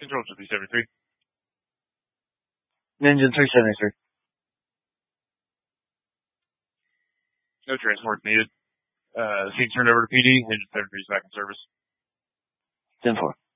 Control to 373. Engine 373. No transport needed. Seat turned over to PD. Engine 73 is back in service. 10-4.